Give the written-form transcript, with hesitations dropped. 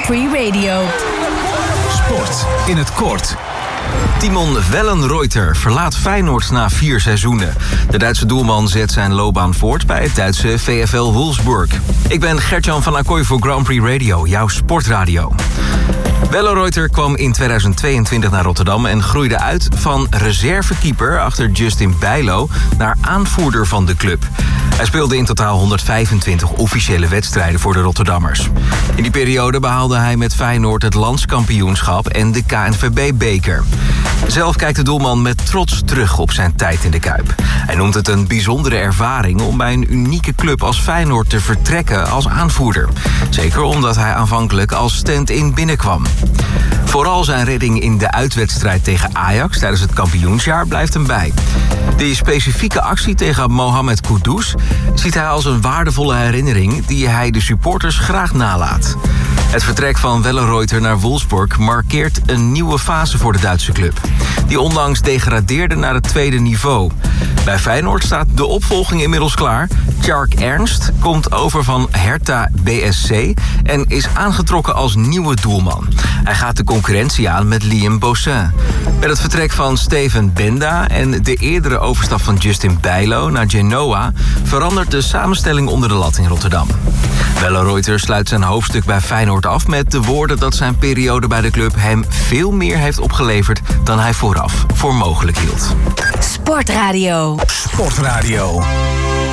Prix Radio. Sport in het kort. Timon Wellenreuter verlaat Feyenoord na 4 seizoenen. De Duitse doelman zet zijn loopbaan voort bij het Duitse VfL Wolfsburg. Ik ben Gertjan van Accoy voor Grand Prix Radio, jouw sportradio. Wellenreuter kwam in 2022 naar Rotterdam en groeide uit van reservekeeper achter Justin Bijlo naar aanvoerder van de club. Hij speelde in totaal 125 officiële wedstrijden voor de Rotterdammers. In die periode behaalde hij met Feyenoord het landskampioenschap en de KNVB-beker. Zelf kijkt de doelman met trots terug op zijn tijd in de Kuip. Hij noemt het een bijzondere ervaring om bij een unieke club als Feyenoord te vertrekken als aanvoerder. Zeker omdat hij aanvankelijk als stand-in binnenkwam. Vooral zijn redding in de uitwedstrijd tegen Ajax tijdens het kampioensjaar blijft hem bij. Die specifieke actie tegen Mohamed Kudus ziet hij als een waardevolle herinnering die hij de supporters graag nalaat. Het vertrek van Wellenreuter naar Wolfsburg markeert een nieuwe fase voor de Duitse club, die onlangs degradeerde naar het tweede niveau. Bij Feyenoord staat de opvolging inmiddels klaar. Tjark Ernst komt over van Hertha BSC en is aangetrokken als nieuwe doelman. Hij gaat de concurrentie aan met Liam Bossin. Met het vertrek van Steven Benda en de eerdere overstap van Justin Bijlo naar Genoa verandert de samenstelling onder de lat in Rotterdam. Wellenreuter sluit zijn hoofdstuk bij Feyenoord af met de woorden dat zijn periode bij de club hem veel meer heeft opgeleverd dan hij vooraf voor mogelijk hield. Sportradio. Sportradio.